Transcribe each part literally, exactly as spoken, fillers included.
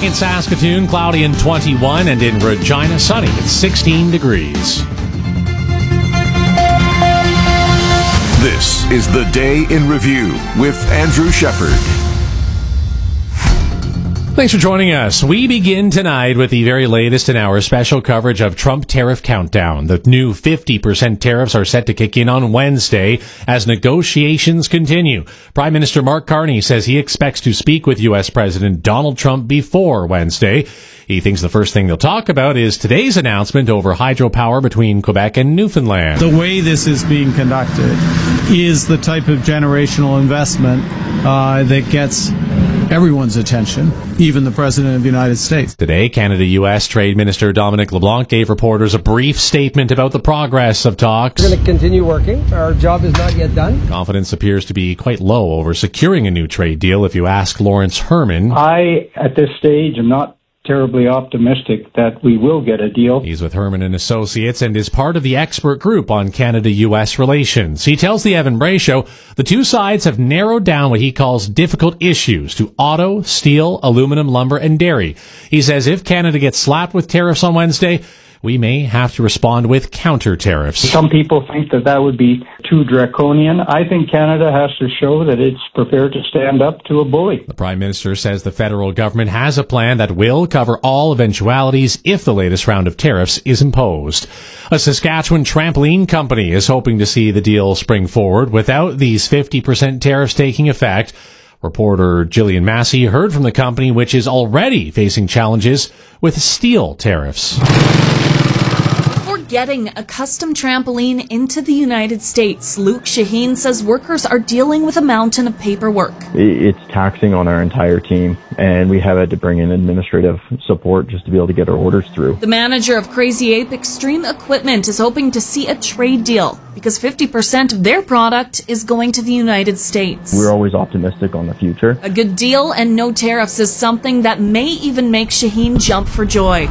In Saskatoon, cloudy and twenty-one, and in Regina, sunny at sixteen degrees. This is the Day in Review with Andrew Shepard. Thanks for joining us. We begin tonight with the very latest in our special coverage of Trump Tariff Countdown. The new fifty percent tariffs are set to kick in on Wednesday as negotiations continue. Prime Minister Mark Carney says he expects to speak with U S President Donald Trump before Wednesday. He thinks the first thing they'll talk about is today's announcement over hydropower between Quebec and Newfoundland. The way this is being conducted is the type of generational investment uh, that gets everyone's attention, even the President of the United States. Today, Canada-U S Trade Minister Dominic LeBlanc gave reporters a brief statement about the progress of talks. We're going to continue working. Our job is not yet done. Confidence appears to be quite low over securing a new trade deal if you ask Lawrence Herman. I, at this stage, am not terribly optimistic that we will get a deal. He's with Herman and Associates and is part of the expert group on Canada-U S relations. He tells the Evan Bray Show the two sides have narrowed down what he calls difficult issues to auto, steel, aluminum, lumber, and dairy. He says if Canada gets slapped with tariffs on Wednesday, we may have to respond with counter tariffs. Some people think that that would be too draconian. I think Canada has to show that it's prepared to stand up to a bully. The Prime Minister says the federal government has a plan that will cover all eventualities if the latest round of tariffs is imposed. A Saskatchewan trampoline company is hoping to see the deal spring forward without these fifty percent tariffs taking effect. Reporter Gillian Massey heard from the company, which is already facing challenges with steel tariffs. Getting a custom trampoline into the United States, Luke Shaheen says workers are dealing with a mountain of paperwork. It's taxing on our entire team, and we have had to bring in administrative support just to be able to get our orders through. The manager of Crazy Ape Extreme Equipment is hoping to see a trade deal because fifty percent of their product is going to the United States. We're always optimistic on the future. A good deal and no tariffs is something that may even make Shaheen jump for joy.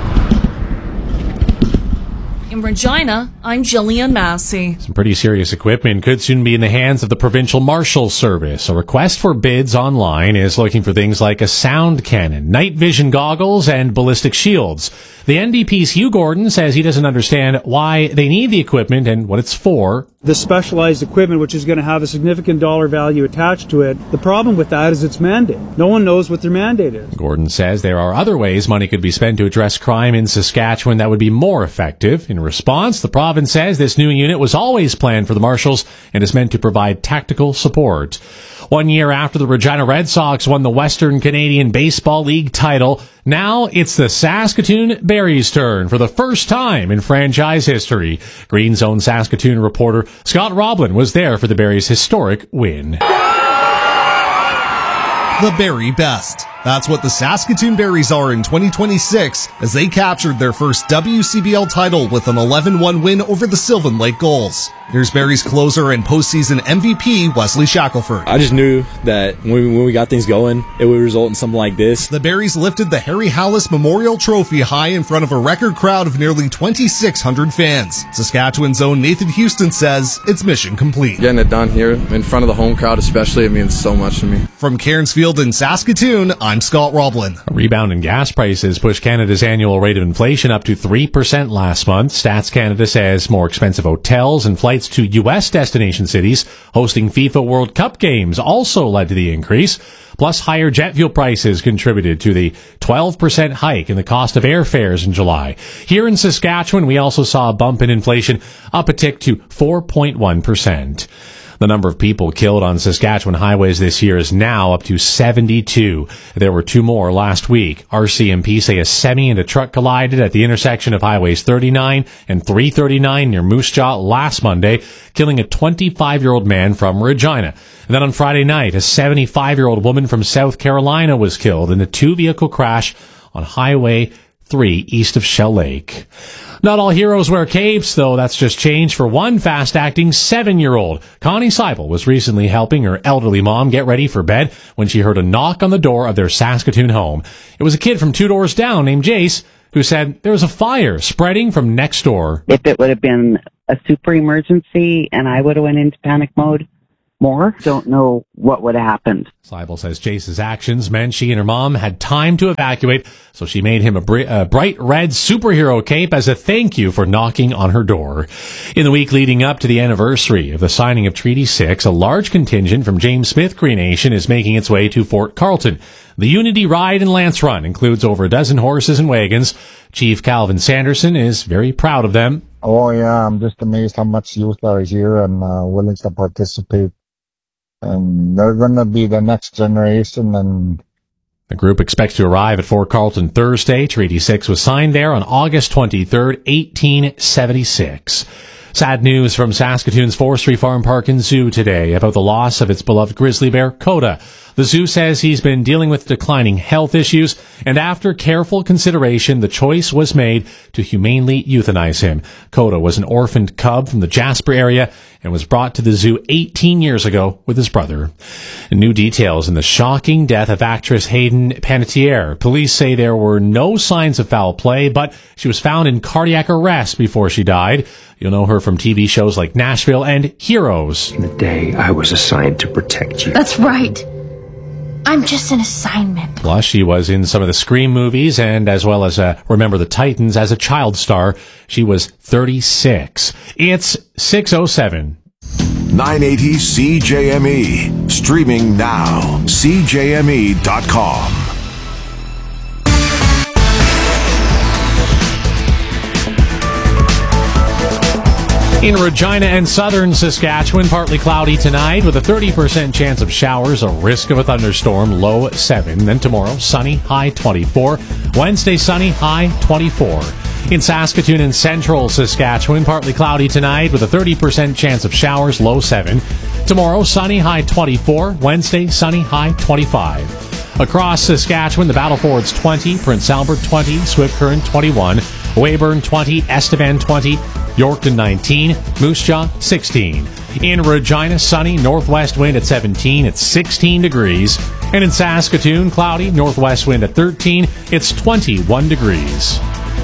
In Regina, I'm Gillian Massey. Some pretty serious equipment could soon be in the hands of the Provincial Marshal's Service. A request for bids online is looking for things like a sound cannon, night vision goggles, and ballistic shields. The N D P's Hugh Gordon says he doesn't understand why they need the equipment and what it's for. The specialized equipment, which is going to have a significant dollar value attached to it, the problem with that is its mandate. No one knows what their mandate is. Gordon says there are other ways money could be spent to address crime in Saskatchewan that would be more effective. In response, the province says this new unit was always planned for the Marshals and is meant to provide tactical support. One year after the Regina Red Sox won the Western Canadian Baseball League title, now it's the Saskatoon Berries' turn for the first time in franchise history. Green Zone Saskatoon reporter Scott Roblin was there for the Berries' historic win. The Berry Best. That's what the Saskatoon Berries are in twenty twenty-six as they captured their first W C B L title with an eleven one win over the Sylvan Lake Gulls. Here's Berries closer and postseason M V P Wesley Shackelford. I just knew that when we, when we got things going, it would result in something like this. The Berries lifted the Harry Hallis Memorial Trophy high in front of a record crowd of nearly twenty-six hundred fans. Saskatchewan's own Nathan Houston says it's mission complete. Getting it done here in front of the home crowd especially, it means so much to me. From Cairnsfield in Saskatoon, I'm Scott Roblin. A rebound in gas prices pushed Canada's annual rate of inflation up to three percent last month. Stats Canada says more expensive hotels and flights to U S destination cities hosting FIFA World Cup games also led to the increase. Plus, higher jet fuel prices contributed to the twelve percent hike in the cost of airfares in July. Here in Saskatchewan, we also saw a bump in inflation, up a tick to four point one percent. The number of people killed on Saskatchewan highways this year is now up to seventy-two. There were two more last week. R C M P say a semi and a truck collided at the intersection of highways thirty-nine and three thirty-nine near Moose Jaw last Monday, killing a twenty-five-year-old man from Regina. And then on Friday night, a seventy-five-year-old woman from South Carolina was killed in a two-vehicle crash on Highway three east of Shell Lake. Not all heroes wear capes, though that's just changed for one fast-acting seven-year-old. Connie Seibel was recently helping her elderly mom get ready for bed when she heard a knock on the door of their Saskatoon home. It was a kid from two doors down named Jace who said there was a fire spreading from next door. If it would have been a super emergency and I would have went into panic mode, more. Don't know what would have happened. Seibel says Jace's actions meant she and her mom had time to evacuate, so she made him a, br- a bright red superhero cape as a thank you for knocking on her door. In the week leading up to the anniversary of the signing of Treaty six, a large contingent from James Smith Cree Nation is making its way to Fort Carlton. The Unity Ride and Lance Run includes over a dozen horses and wagons. Chief Calvin Sanderson is very proud of them. Oh, yeah, I'm just amazed how much youth are here and uh, willing to participate. And they're going to be the next generation. And the group expects to arrive at Fort Carlton Thursday. Treaty six was signed there on August twenty-third, eighteen seventy-six. Sad news from Saskatoon's Forestry Farm Park and Zoo today about the loss of its beloved grizzly bear, Coda. The zoo says he's been dealing with declining health issues, and after careful consideration, the choice was made to humanely euthanize him. Coda was an orphaned cub from the Jasper area and was brought to the zoo eighteen years ago with his brother. And new details in the shocking death of actress Hayden Panettiere. Police say there were no signs of foul play, but she was found in cardiac arrest before she died. You'll know her from T V shows like Nashville and Heroes. The day I was assigned to protect you. That's right. I'm just an assignment. Plus, she was in some of the Scream movies and as well as uh, Remember the Titans as a child star. She was thirty-six. It's six oh seven. nine eighty C J M E. Streaming now. C J M E dot com. In Regina and southern Saskatchewan, partly cloudy tonight with a thirty percent chance of showers, a risk of a thunderstorm, low seven. Then tomorrow, sunny, high twenty-four. Wednesday, sunny, high twenty-four. In Saskatoon and central Saskatchewan, partly cloudy tonight with a thirty percent chance of showers, low seven. Tomorrow, sunny, high twenty-four. Wednesday, sunny, high twenty-five. Across Saskatchewan, the Battlefords twenty, Prince Albert twenty, Swift Current twenty-one, Weyburn twenty, Estevan twenty, Yorkton nineteen, Moose Jaw sixteen. In Regina, sunny, northwest wind at seventeen, it's sixteen degrees. And in Saskatoon, cloudy, northwest wind at thirteen, it's twenty-one degrees.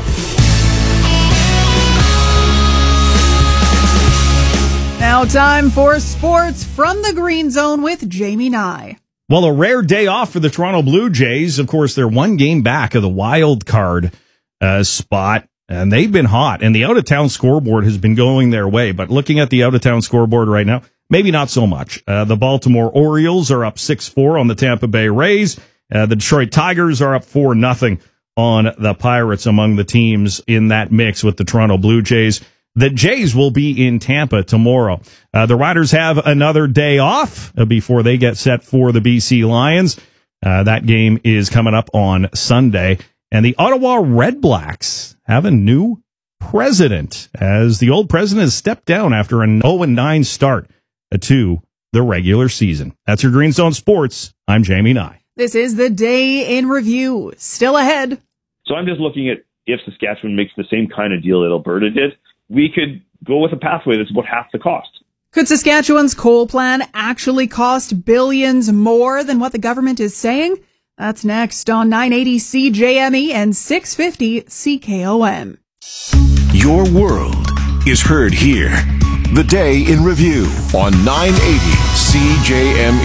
Now time for sports from the Green Zone with Jamie Nye. Well, a rare day off for the Toronto Blue Jays. Of course, they're one game back of the wild card uh, spot. And they've been hot, and the out-of-town scoreboard has been going their way. But looking at the out-of-town scoreboard right now, maybe not so much. Uh, the Baltimore Orioles are up six four on the Tampa Bay Rays. Uh, the Detroit Tigers are up four nothing on the Pirates among the teams in that mix with the Toronto Blue Jays. The Jays will be in Tampa tomorrow. Uh, the Riders have another day off before they get set for the B C Lions. Uh, that game is coming up on Sunday. And the Ottawa Red Blacks have a new president, as the old president has stepped down after an oh and nine start to the regular season. That's your Green Zone Sports. I'm Jamie Nye. This is the Day in Review. Still ahead. So I'm just looking at if Saskatchewan makes the same kind of deal that Alberta did, we could go with a pathway that's about half the cost. Could Saskatchewan's coal plan actually cost billions more than what the government is saying? That's next on nine eighty C J M E and six fifty C K O M. Your world is heard here. The Day in Review on nine eighty C J M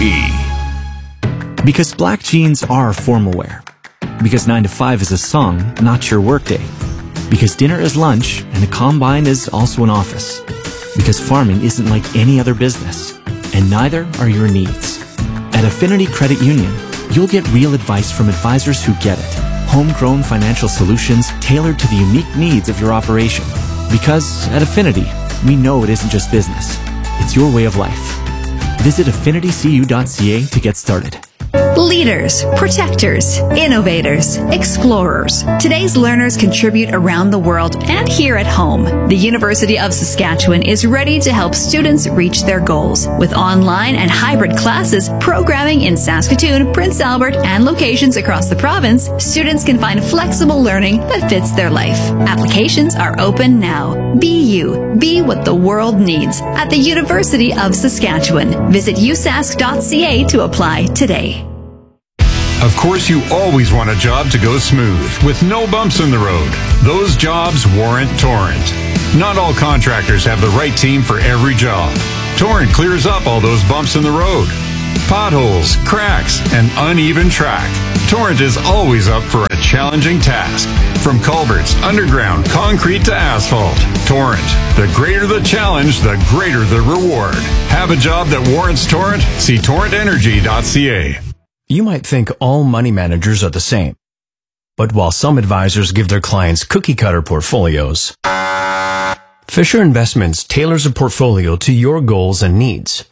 E. Because black jeans are formal wear. Because nine to five is a song, not your workday. Because dinner is lunch and a combine is also an office. Because farming isn't like any other business. And neither are your needs. At Affinity Credit Union, you'll get real advice from advisors who get it. Homegrown financial solutions tailored to the unique needs of your operation. Because at Affinity, we know it isn't just business. It's your way of life. Visit affinity c u dot c a to get started. Leaders, protectors, innovators, explorers. Today's learners contribute around the world and here at home. The University of Saskatchewan is ready to help students reach their goals. With online and hybrid classes, programming in Saskatoon, Prince Albert, and locations across the province, students can find flexible learning that fits their life. Applications are open now. Be you. Be what the world needs at the University of Saskatchewan. Visit u sask dot c a to apply today. Of course, you always want a job to go smooth, with no bumps in the road. Those jobs warrant Torrent. Not all contractors have the right team for every job. Torrent clears up all those bumps in the road. Potholes, cracks, and uneven track. Torrent is always up for a challenging task. From culverts, underground, concrete to asphalt. Torrent. The greater the challenge, the greater the reward. Have a job that warrants Torrent? See torrent energy dot c a. You might think all money managers are the same. But while some advisors give their clients cookie-cutter portfolios, Fisher Investments tailors a portfolio to your goals and needs.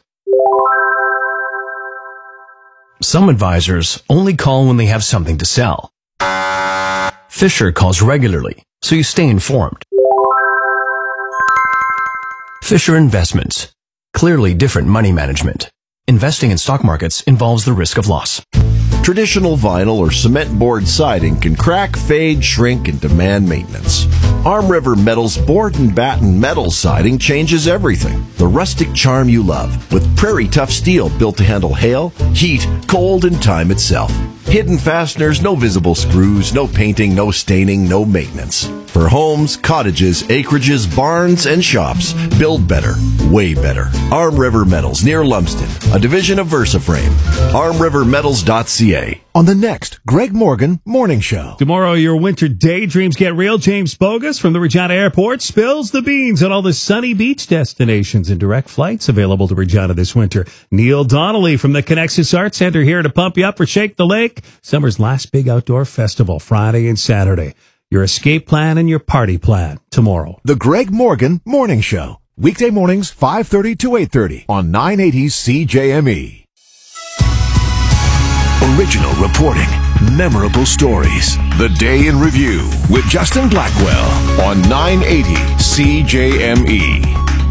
Some advisors only call when they have something to sell. Fisher calls regularly, so you stay informed. Fisher Investments. Clearly different money management. Investing in stock markets involves the risk of loss. Traditional vinyl or cement board siding can crack, fade, shrink, and demand maintenance. Arm River Metal's board and batten metal siding changes everything. The rustic charm you love, with prairie tough steel built to handle hail, heat, cold, and time itself. Hidden fasteners, no visible screws, no painting, no staining, no maintenance. For homes, cottages, acreages, barns, and shops, build better, way better. Arm River Metals, near Lumsden, a division of VersaFrame. arm river metals dot c a. On the next Greg Morgan Morning Show. Tomorrow, your winter daydreams get real. James Bogus from the Regina Airport spills the beans on all the sunny beach destinations and direct flights available to Regina this winter. Neil Donnelly from the Connexus Arts Center here to pump you up for Shake the Lake, summer's last big outdoor festival, Friday and Saturday. Your escape plan and your party plan tomorrow. The Greg Morgan Morning Show. Weekday mornings, five thirty to eight thirty on nine eighty C J M E. Original reporting, memorable stories. The Day in Review with Justin Blackwell on nine eighty C J M E.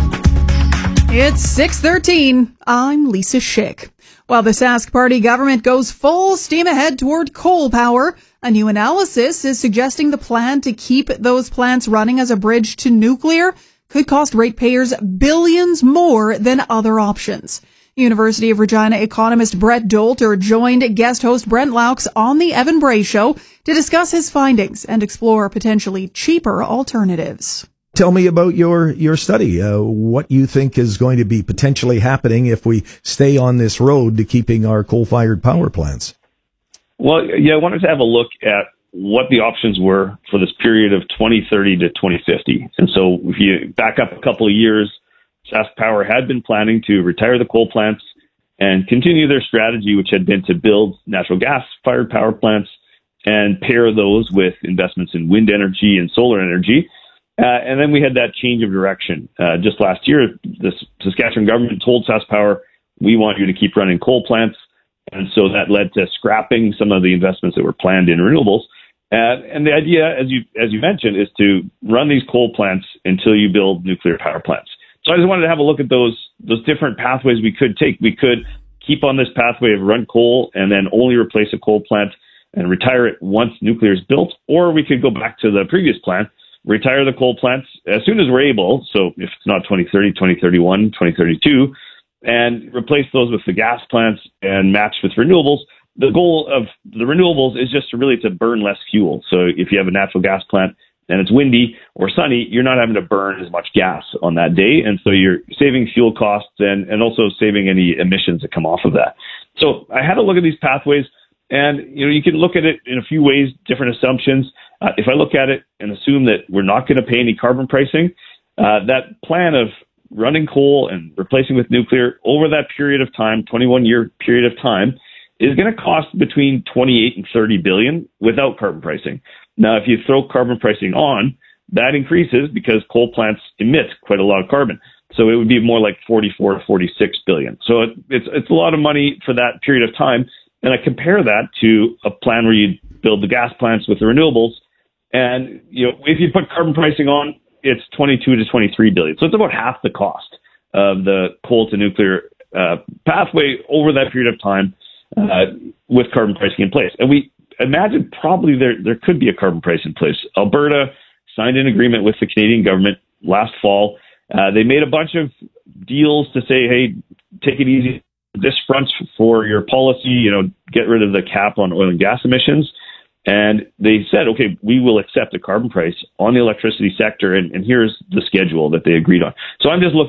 It's six thirteen. I'm Lisa Schick. While the Sask Party government goes full steam ahead toward coal power, a new analysis is suggesting the plan to keep those plants running as a bridge to nuclear could cost ratepayers billions more than other options. University of Regina economist Brett Dolter joined guest host Brent Laux on the Evan Bray Show to discuss his findings and explore potentially cheaper alternatives. Tell me about your, your study, uh, what you think is going to be potentially happening if we stay on this road to keeping our coal-fired power plants. Well, yeah, I wanted to have a look at what the options were for this period of twenty thirty to twenty fifty. And so if you back up a couple of years, Sask Power had been planning to retire the coal plants and continue their strategy, which had been to build natural gas-fired power plants and pair those with investments in wind energy and solar energy. Uh, and then we had that change of direction. Uh, just last year, the Saskatchewan government told Sask Power, we want you to keep running coal plants. And so that led to scrapping some of the investments that were planned in renewables. Uh, and the idea, as you as you mentioned, is to run these coal plants until you build nuclear power plants. So I just wanted to have a look at those those different pathways we could take. We could keep on this pathway of run coal and then only replace a coal plant and retire it once nuclear is built, or we could go back to the previous plan, retire the coal plants as soon as we're able. So if it's not twenty thirty, twenty thirty-one, twenty thirty-two, and replace those with the gas plants and match with renewables. The goal of the renewables is just to really to burn less fuel. So if you have a natural gas plant and it's windy or sunny, you're not having to burn as much gas on that day. And so you're saving fuel costs and, and also saving any emissions that come off of that. So I had a look at these pathways, and you know, you can look at it in a few ways, different assumptions. Uh, if I look at it and assume that we're not going to pay any carbon pricing, uh, that plan of running coal and replacing with nuclear over that period of time, twenty-one year period of time, is going to cost between twenty-eight and thirty billion without carbon pricing. Now, if you throw carbon pricing on, that increases because coal plants emit quite a lot of carbon. So it would be more like forty-four to forty-six billion. So it, it's it's a lot of money for that period of time. And I compare that to a plan where you build the gas plants with the renewables, and you know, if you put carbon pricing on, it's twenty-two to twenty-three billion. So it's about half the cost of the coal to nuclear uh, pathway over that period of time uh, with carbon pricing in place. And we imagine probably there there could be a carbon price in place. Alberta signed an agreement with the Canadian government last fall. Uh, they made a bunch of deals to say, hey, take it easy this front for your policy, you know, get rid of the cap on oil and gas emissions. And they said, okay, we will accept a carbon price on the electricity sector, and, and here's the schedule that they agreed on. So I'm just looking at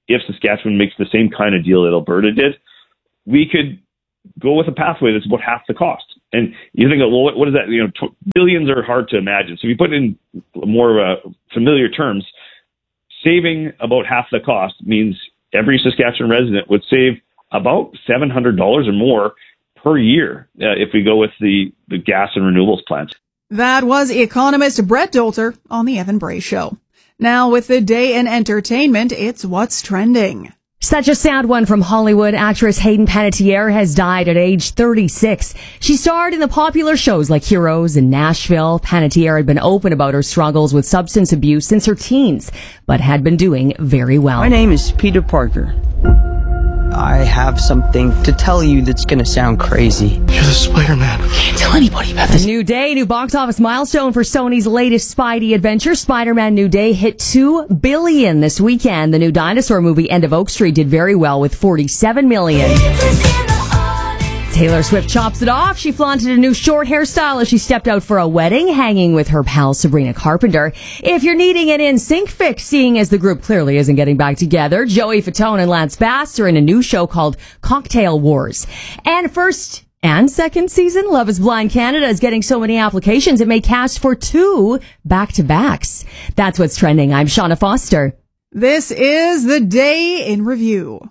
if Saskatchewan makes the same kind of deal that Alberta did, we could go with a pathway that's about half the cost. And you think, well, what, what is that? You know, t- billions are hard to imagine. So if you put it in more uh, familiar terms, saving about half the cost means every Saskatchewan resident would save about seven hundred dollars or more per year uh, if we go with the, the gas and renewables plants. That was economist Brett Dolter on the Evan Bray Show. Now with the day in entertainment, it's What's Trending. Such a sad one from Hollywood. Actress Hayden Panettiere has died at age thirty-six. She starred in the popular shows like Heroes and Nashville. Panettiere had been open about her struggles with substance abuse since her teens, but had been doing very well. My name is Peter Parker. I have something to tell you that's going to sound crazy. You're the Spider-Man. Can't tell anybody about this. A new day, new box office milestone for Sony's latest Spidey adventure. Spider-Man New Day hit two billion dollars this weekend. The new dinosaur movie End of Oak Street did very well with forty-seven million dollars. Taylor Swift chops it off. She flaunted a new short hairstyle as she stepped out for a wedding, hanging with her pal Sabrina Carpenter. If you're needing an in sync fix, seeing as the group clearly isn't getting back together, Joey Fatone and Lance Bass are in a new show called Cocktail Wars. And first and second season, Love is Blind Canada is getting so many applications it may cast for two back-to-backs. That's what's trending. I'm Shauna Foster. This is the Day in Review.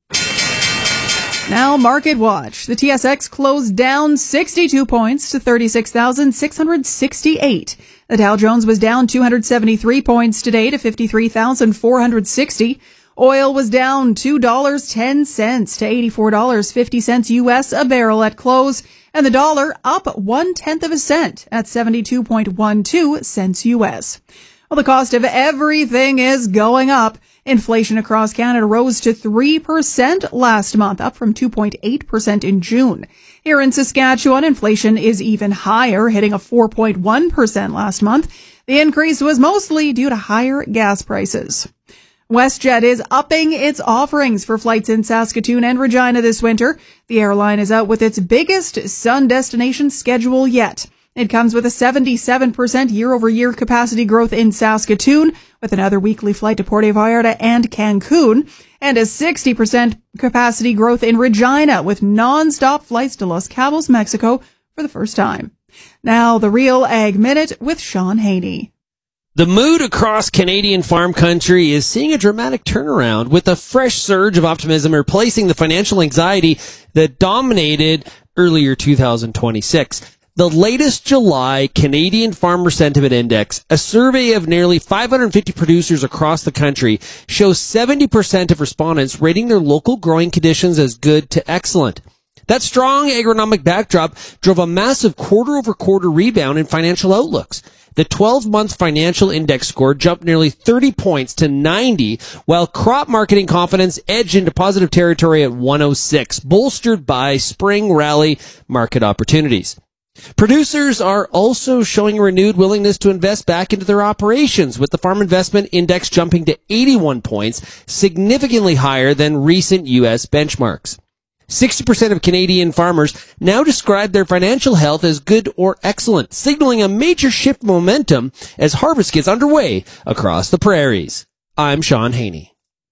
Now, Market Watch. The T S X closed down sixty-two points to thirty-six thousand six hundred sixty-eight. The Dow Jones was down two hundred seventy-three points today to fifty-three thousand four hundred sixty. Oil was down two dollars and ten cents to eighty-four dollars and fifty cents U S a barrel at close, and the dollar up one-tenth of a cent at seventy-two point one two cents U S. Well, the cost of everything is going up. Inflation across Canada rose to three percent last month, up from two point eight percent in June. Here in Saskatchewan, inflation is even higher, hitting a four point one percent last month. The increase was mostly due to higher gas prices. WestJet is upping its offerings for flights in Saskatoon and Regina this winter. The airline is out with its biggest sun destination schedule yet. It comes with a seventy-seven percent year-over-year capacity growth in Saskatoon, with another weekly flight to Puerto Vallarta and Cancun, and a sixty percent capacity growth in Regina, with non-stop flights to Los Cabos, Mexico, for the first time. Now, the Real Ag Minute with Sean Haney. The mood across Canadian farm country is seeing a dramatic turnaround, with a fresh surge of optimism replacing the financial anxiety that dominated earlier two thousand twenty-six. The latest July Canadian Farmer Sentiment Index, a survey of nearly five hundred fifty producers across the country, shows seventy percent of respondents rating their local growing conditions as good to excellent. That strong agronomic backdrop drove a massive quarter-over-quarter rebound in financial outlooks. The twelve-month financial index score jumped nearly thirty points to ninety, while crop marketing confidence edged into positive territory at one oh six, bolstered by spring rally market opportunities. Producers are also showing a renewed willingness to invest back into their operations, with the Farm Investment Index jumping to eighty-one points, significantly higher than recent U S benchmarks. sixty percent of Canadian farmers now describe their financial health as good or excellent, signaling a major shift momentum as harvest gets underway across the prairies. I'm Sean Haney.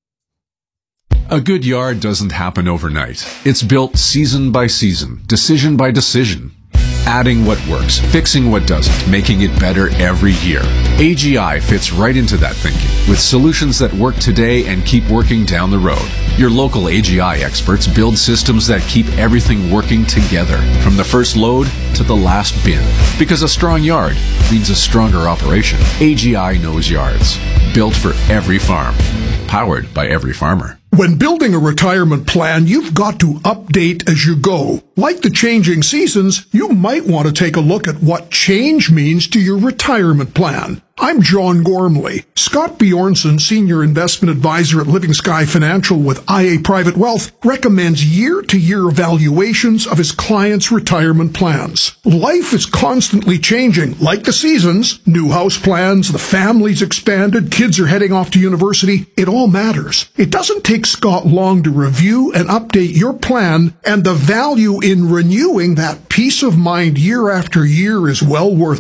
A good yard doesn't happen overnight. It's built season by season, decision by decision. Adding what works, fixing what doesn't, making it better every year. A G I fits right into that thinking, with solutions that work today and keep working down the road. Your local A G I experts build systems that keep everything working together, from the first load to the last bin. Because a strong yard means a stronger operation. A G I knows yards. Built for every farm. Powered by every farmer. When building a retirement plan, you've got to update as you go. Like the changing seasons, you might want to take a look at what change means to your retirement plan. I'm John Gormley. Scott Bjornson, Senior Investment Advisor at Living Sky Financial with I A Private Wealth, recommends year-to-year evaluations of his clients' retirement plans. Life is constantly changing, like the seasons. New house plans, the family's expanded, kids are heading off to university. It all matters. It doesn't take Scott long to review and update your plan, and the value in renewing that peace of mind year after year is well worth it.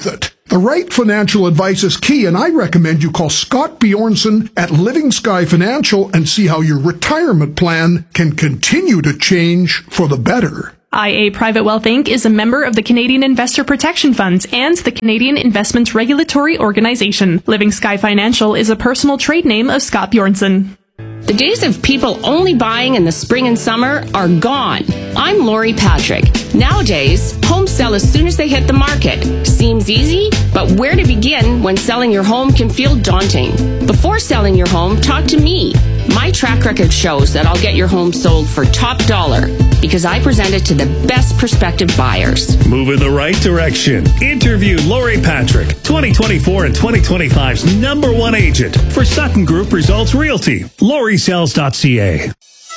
The right financial advice is key, and I recommend you call Scott Bjornson at Living Sky Financial and see how your retirement plan can continue to change for the better. I A Private Wealth Incorporated is a member of the Canadian Investor Protection Funds and the Canadian Investments Regulatory Organization. Living Sky Financial is a personal trade name of Scott Bjornson. The days of people only buying in the spring and summer are gone. I'm Lori Patrick. Nowadays, homes sell as soon as they hit the market. Seems easy, but where to begin when selling your home can feel daunting? Before selling your home, talk to me. My track record shows that I'll get your home sold for top dollar because I present it to the best prospective buyers. Move in the right direction. Interview Lori Patrick, twenty twenty-four and twenty twenty-five's number one agent for Sutton Group Results Realty. Lori Sells dot C A.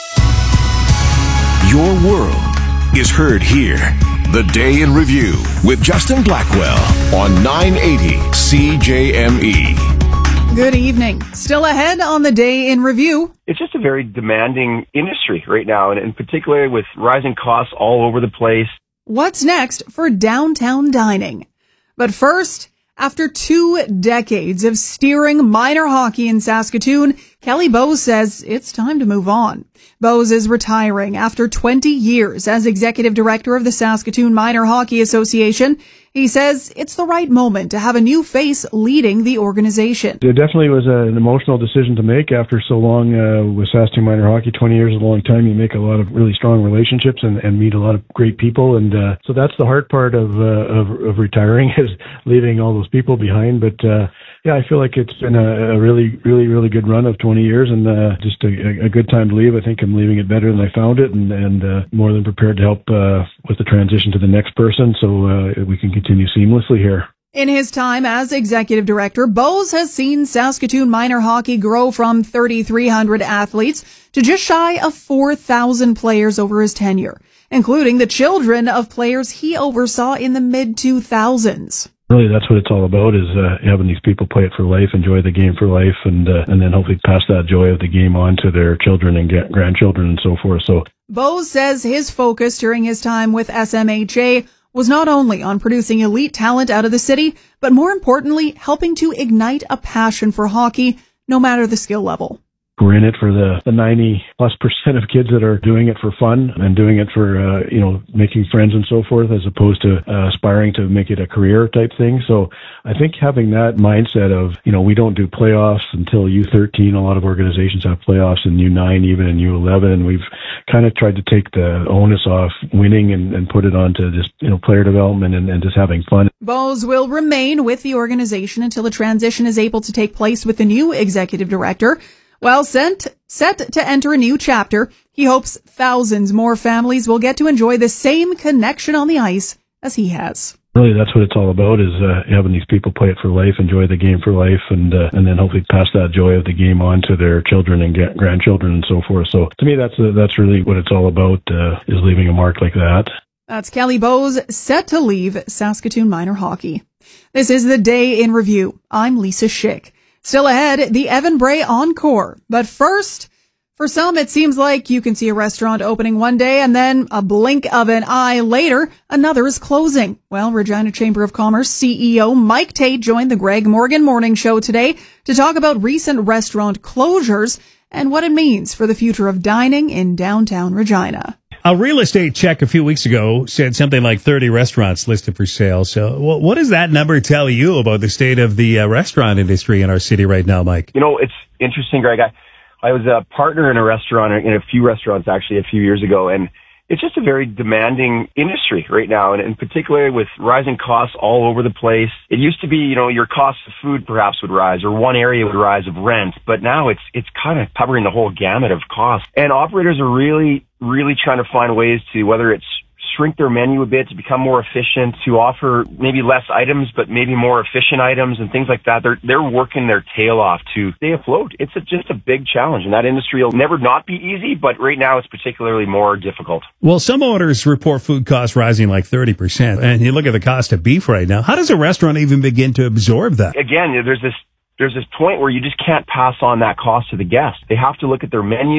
Your world is heard here. The Day in Review with Justin Blackwell on nine eighty C J M E. Good evening. Still ahead on the Day in Review. It's just a very demanding industry right now, and in particular with rising costs all over the place. What's next for downtown dining? But first, after two decades of steering minor hockey in Saskatoon, Kelly Bowes says it's time to move on. Bowes is retiring after twenty years as executive director of the Saskatoon Minor Hockey Association. He says it's the right moment to have a new face leading the organization. It definitely was a, an emotional decision to make after so long uh, with Saskatoon Minor Hockey. twenty years is a long time. You make a lot of really strong relationships and, and meet a lot of great people. And uh, so that's the hard part of, uh, of of retiring is leaving all those people behind. But uh, yeah, I feel like it's been a, a really, really, really good run of twenty years and uh, just a, a good time to leave. I think I'm leaving it better than I found it and, and uh, more than prepared to help uh, with the transition to the next person so uh, we can continue seamlessly here. In his time as executive director, Bowes has seen Saskatoon minor hockey grow from thirty-three hundred athletes to just shy of four thousand players over his tenure, including the children of players he oversaw in the mid two thousands. Really, that's what it's all about, is uh, having these people play it for life, enjoy the game for life, and uh, and then hopefully pass that joy of the game on to their children and get grandchildren and so forth. So, Bowes says his focus during his time with S M H A was not only on producing elite talent out of the city, but more importantly, helping to ignite a passion for hockey, no matter the skill level. We're in it for the, the ninety plus percent of kids that are doing it for fun and doing it for, uh, you know, making friends and so forth, as opposed to uh, aspiring to make it a career type thing. So I think having that mindset of, you know, we don't do playoffs until U thirteen. A lot of organizations have playoffs in U nine, even in U eleven. And we've kind of tried to take the onus off winning and, and put it onto just, you know, player development and, and just having fun. Bowes will remain with the organization until a transition is able to take place with the new executive director. While sent, set to enter a new chapter, he hopes thousands more families will get to enjoy the same connection on the ice as he has. Really, that's what it's all about, is uh, having these people play it for life, enjoy the game for life, and uh, and then hopefully pass that joy of the game on to their children and get grandchildren and so forth. So to me, that's uh, that's really what it's all about, uh, is leaving a mark like that. That's Kelly Bowes, set to leave Saskatoon Minor Hockey. This is the Day in Review. I'm Lisa Schick. Still ahead, the Evan Bray Encore. But first, for some, it seems like you can see a restaurant opening one day and then a blink of an eye later, another is closing. Well, Regina Chamber of Commerce C E O Mike Tate joined the Greg Morgan Morning Show today to talk about recent restaurant closures and what it means for the future of dining in downtown Regina. A real estate check a few weeks ago said something like thirty restaurants listed for sale. So what does that number tell you about the state of the uh, restaurant industry in our city right now, Mike? You know, it's interesting, Greg. I, I was a partner in a restaurant, in a few restaurants actually a few years ago, and it's just a very demanding industry right now, and in particular with rising costs all over the place. It used to be, you know, your cost of food perhaps would rise, or one area would rise of rent, but now it's it's kind of covering the whole gamut of costs. And operators are really, really trying to find ways to, whether it's shrink their menu a bit to become more efficient, to offer maybe less items, but maybe more efficient items and things like that. They're, they're working their tail off to stay afloat. It's a, just a big challenge, and that industry will never not be easy, but right now it's particularly more difficult. Well, some owners report food costs rising like thirty percent, and you look at the cost of beef right now. How does a restaurant even begin to absorb that? Again, there's this, there's this point where you just can't pass on that cost to the guest. They have to look at their menu.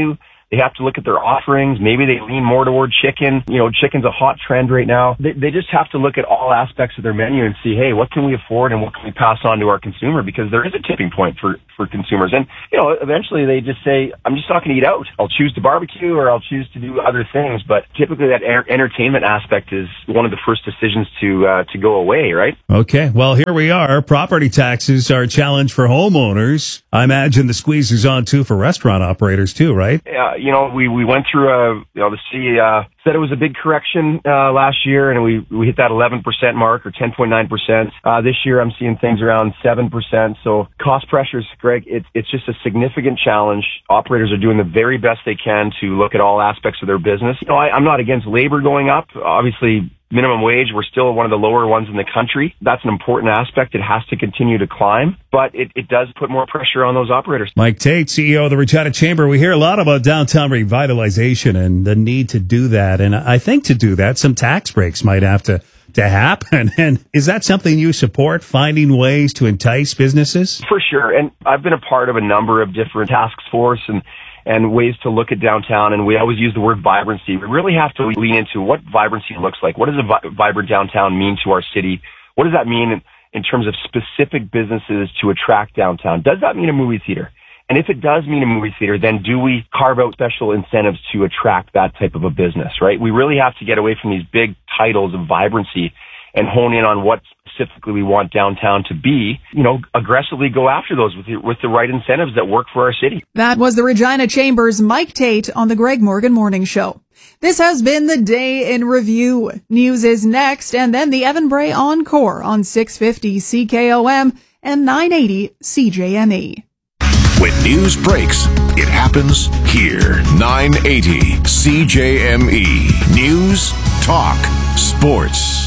They have to look at their offerings. Maybe they lean more toward chicken. You know, chicken's a hot trend right now. They, they just have to look at all aspects of their menu and see, hey, what can we afford and what can we pass on to our consumer? Because there is a tipping point for, for consumers. And, you know, eventually they just say, I'm just not going to eat out. I'll choose to barbecue or I'll choose to do other things. But typically that er- entertainment aspect is one of the first decisions to, uh, to go away, right? Okay. Well, here we are. Property taxes are a challenge for homeowners. I imagine the squeeze is on too for restaurant operators too, right? Yeah, you know, we, we went through a, you know, the city, uh, said it was a big correction, uh, last year and we, we hit that eleven percent mark or ten point nine percent. Uh, this year I'm seeing things around seven percent. So cost pressures, Greg, it's, it's just a significant challenge. Operators are doing the very best they can to look at all aspects of their business. You know, I, I'm not against labor going up. Obviously, minimum wage, we're still one of the lower ones in the country. That's an important aspect. It has to continue to climb, but it, it does put more pressure on those operators. Mike Tate, C E O of the Regina Chamber. We hear a lot about downtown revitalization and the need to do that. And I think to do that, some tax breaks might have to, to happen. And is that something you support, finding ways to entice businesses? For sure. And I've been a part of a number of different task force and and ways to look at downtown, and we always use the word vibrancy. We really have to lean into what vibrancy looks like. What does a vi- vibrant downtown mean to our city? What does that mean in, in terms of specific businesses to attract downtown? Does that mean a movie theater? And if it does mean a movie theater, then do we carve out special incentives to attract that type of a business, right? We really have to get away from these big titles of vibrancy and hone in on what specifically we want downtown to be, you know, aggressively go after those with the, with the right incentives that work for our city. That was the Regina Chamber's Mike Tate on the Greg Morgan Morning Show. This has been the Day in Review. News is next, and then the Evan Bray Encore on six fifty C K O M and nine eighty C J M E. When news breaks, it happens here. nine eighty C J M E. News, talk, sports.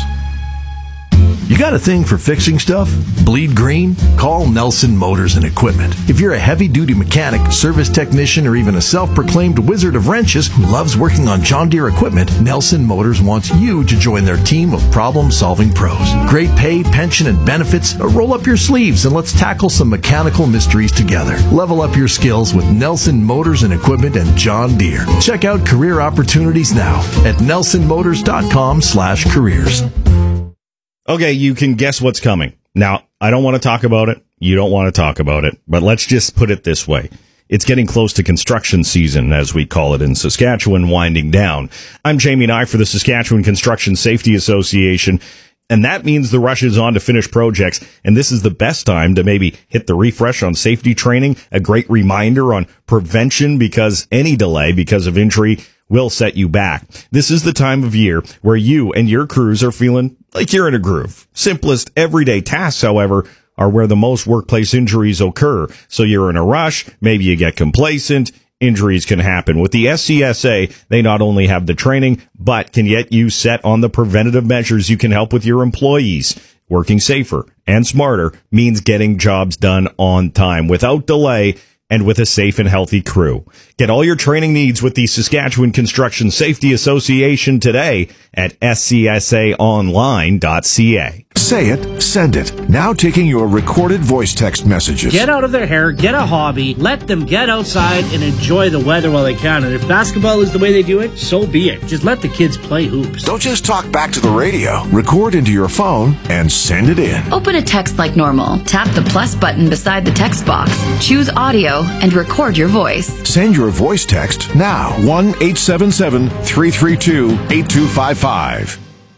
You got a thing for fixing stuff? Bleed green? Call Nelson Motors and Equipment. If you're a heavy-duty mechanic, service technician, or even a self-proclaimed wizard of wrenches who loves working on John Deere equipment, Nelson Motors wants you to join their team of problem-solving pros. Great pay, pension, and benefits. Roll up your sleeves and let's tackle some mechanical mysteries together. Level up your skills with Nelson Motors and Equipment and John Deere. Check out career opportunities now at nelsonmotors.com slash careers. Okay, you can guess what's coming. Now, I don't want to talk about it. You don't want to talk about it. But let's just put it this way. It's getting close to construction season, as we call it in Saskatchewan, winding down. I'm Jamie Nye for the Saskatchewan Construction Safety Association, and that means the rush is on to finish projects, and this is the best time to maybe hit the refresh on safety training, a great reminder on prevention, because any delay because of injury will set you back. This is the time of year where you and your crews are feeling like you're in a groove. Simplest everyday tasks, however, are where the most workplace injuries occur. So you're in a rush, maybe you get complacent, injuries can happen. With the S C S A, they not only have the training, but can get you set on the preventative measures you can help with your employees. Working safer and smarter means getting jobs done on time, without delay, and with a safe and healthy crew. Get all your training needs with the Saskatchewan Construction Safety Association today at s c s a online dot c a. Say it, send it. Now taking your recorded voice text messages. Get out of their hair, get a hobby, let them get outside and enjoy the weather while they can. And if basketball is the way they do it, so be it. Just let the kids play hoops. Don't just talk back to the radio. Record into your phone and send it in. Open a text like normal. Tap the plus button beside the text box. Choose audio and record your voice. Send your voice text now. one eight seven seven, three three two, eight two five five.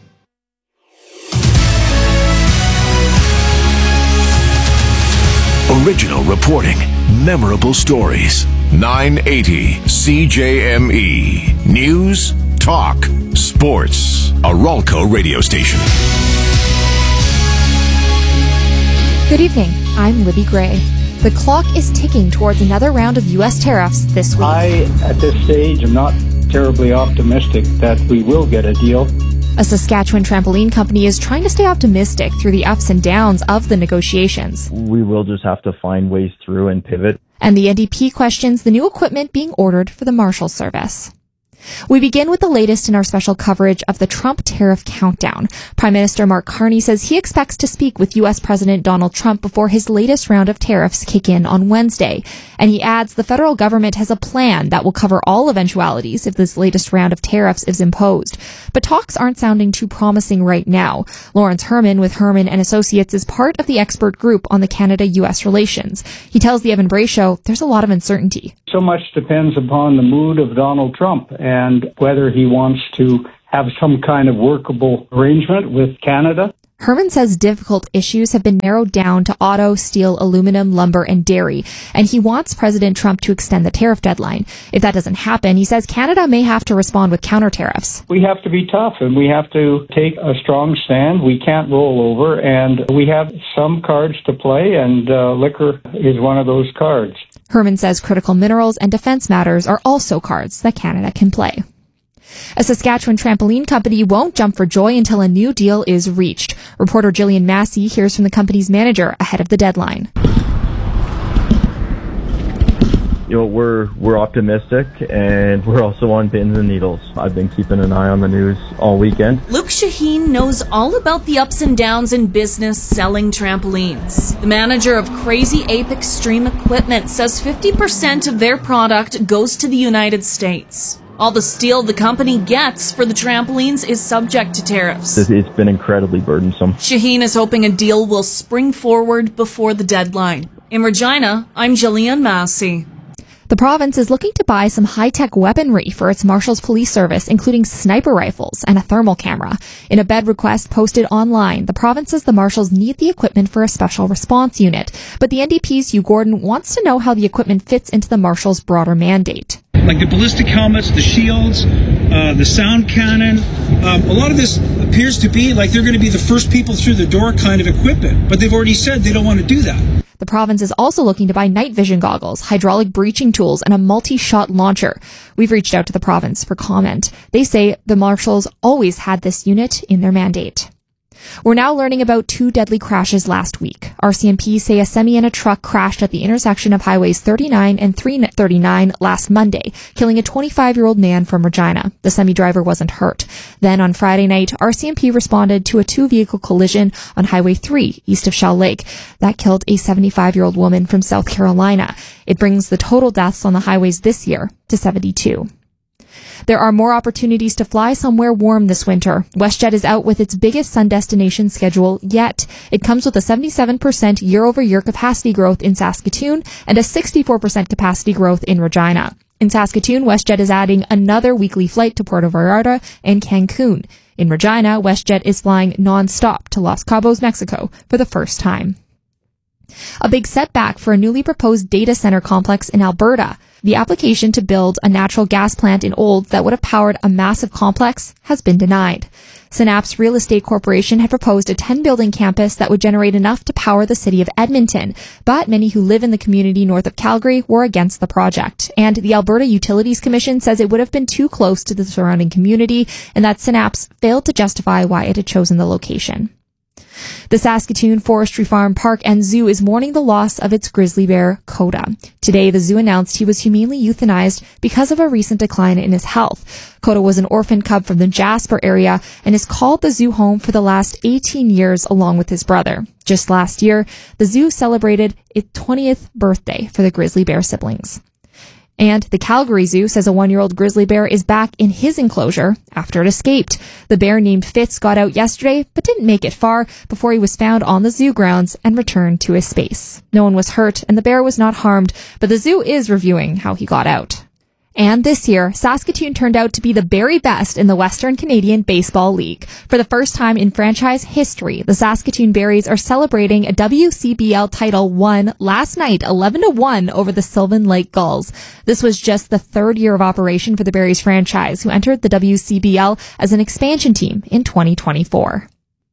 Original reporting, memorable stories. nine eighty C J M E. News, talk, sports. A Ralco radio station. Good evening. I'm Libby Gray. The clock is ticking towards another round of U S tariffs this week. I, at this stage, am not terribly optimistic that we will get a deal. A Saskatchewan trampoline company is trying to stay optimistic through the ups and downs of the negotiations. We will just have to find ways through and pivot. And the N D P questions the new equipment being ordered for the Marshal Service. We begin with the latest in our special coverage of the Trump tariff countdown. Prime Minister Mark Carney says he expects to speak with U S President Donald Trump before his latest round of tariffs kick in on Wednesday. And he adds the federal government has a plan that will cover all eventualities if this latest round of tariffs is imposed. But talks aren't sounding too promising right now. Lawrence Herman with Herman and Associates is part of the expert group on the Canada-U S relations. He tells the Evan Bray Show there's a lot of uncertainty. So much depends upon the mood of Donald Trump and whether he wants to have some kind of workable arrangement with Canada. Herman says difficult issues have been narrowed down to auto, steel, aluminum, lumber, and dairy, and he wants President Trump to extend the tariff deadline. If that doesn't happen, he says Canada may have to respond with counter tariffs. We have to be tough, and we have to take a strong stand. We can't roll over, and we have some cards to play, and uh, liquor is one of those cards. Herman says critical minerals and defense matters are also cards that Canada can play. A Saskatchewan trampoline company won't jump for joy until a new deal is reached. Reporter Jillian Massey hears from the company's manager ahead of the deadline. You know, we're we're optimistic, and we're also on pins and needles. I've been keeping an eye on the news all weekend. Luke Shaheen knows all about the ups and downs in business selling trampolines. The manager of Crazy Ape Extreme Equipment says fifty percent of their product goes to the United States. All the steel the company gets for the trampolines is subject to tariffs. It's been incredibly burdensome. Shaheen is hoping a deal will spring forward before the deadline. In Regina, I'm Jillian Massey. The province is looking to buy some high-tech weaponry for its Marshals Police Service, including sniper rifles and a thermal camera. In a bed request posted online, the province says the Marshals need the equipment for a special response unit. But the N D P's Hugh Gordon wants to know how the equipment fits into the Marshals' broader mandate. Like the ballistic helmets, the shields, uh, the sound cannon. Um, a lot of this appears to be like they're going to be the first people through the door kind of equipment, but they've already said they don't want to do that. The province is also looking to buy night vision goggles, hydraulic breaching tools, and a multi-shot launcher. We've reached out to the province for comment. They say the Marshals always had this unit in their mandate. We're now learning about two deadly crashes last week. R C M P say a semi and a truck crashed at the intersection of highways thirty-nine and three thirty-nine last Monday, killing a twenty-five-year-old man from Regina. The semi driver wasn't hurt. Then on Friday night, R C M P responded to a two-vehicle collision on Highway three east of Shell Lake. That killed a seventy-five-year-old woman from South Carolina. It brings the total deaths on the highways this year to seventy-two. There are more opportunities to fly somewhere warm this winter. WestJet is out with its biggest sun destination schedule yet. It comes with a seventy-seven percent year-over-year capacity growth in Saskatoon and a sixty-four percent capacity growth in Regina. In Saskatoon, WestJet is adding another weekly flight to Puerto Vallarta and Cancun. In Regina, WestJet is flying non-stop to Los Cabos, Mexico for the first time. A big setback for a newly proposed data center complex in Alberta. The application to build a natural gas plant in Olds that would have powered a massive complex has been denied. Synapse Real Estate Corporation had proposed a ten-building campus that would generate enough to power the city of Edmonton, but many who live in the community north of Calgary were against the project. And the Alberta Utilities Commission says it would have been too close to the surrounding community and that Synapse failed to justify why it had chosen the location. The Saskatoon Forestry Farm Park and Zoo is mourning the loss of its grizzly bear, Coda. Today, the zoo announced he was humanely euthanized because of a recent decline in his health. Coda was an orphan cub from the Jasper area and is called the zoo home for the last eighteen years along with his brother. Just last year, the zoo celebrated its twentieth birthday for the grizzly bear siblings. And the Calgary Zoo says a one-year-old grizzly bear is back in his enclosure after it escaped. The bear named Fitz got out yesterday, but didn't make it far before he was found on the zoo grounds and returned to his space. No one was hurt and the bear was not harmed, but the zoo is reviewing how he got out. And this year, Saskatoon turned out to be the very best in the Western Canadian Baseball League. For the first time in franchise history, the Saskatoon Berries are celebrating a W C B L title won last night eleven to one over the Sylvan Lake Gulls. This was just the third year of operation for the Berries franchise, who entered the W C B L as an expansion team in twenty twenty-four.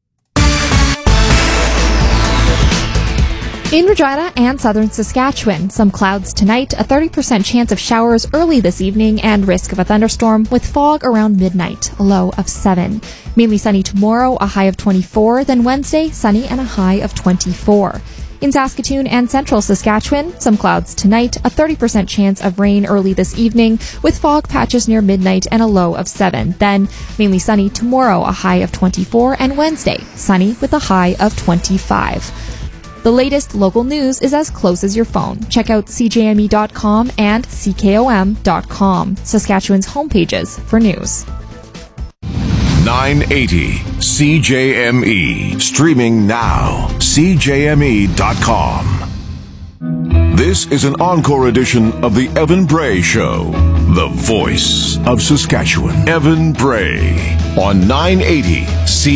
In Regina and southern Saskatchewan, some clouds tonight, a thirty percent chance of showers early this evening, and risk of a thunderstorm with fog around midnight, a low of seven. Mainly sunny tomorrow, a high of twenty-four, then Wednesday, sunny and a high of twenty-four. In Saskatoon and central Saskatchewan, some clouds tonight, a thirty percent chance of rain early this evening, with fog patches near midnight and a low of seven. Then, mainly sunny tomorrow, a high of twenty-four, and Wednesday, sunny with a high of twenty-five. The latest local news is as close as your phone. Check out C J M E dot com and C K O M dot com, Saskatchewan's homepages for news. nine eighty C J M E. Streaming now. C J M E dot com. This is an encore edition of the Evan Bray Show. The voice of Saskatchewan. Evan Bray on nine eighty C J M E.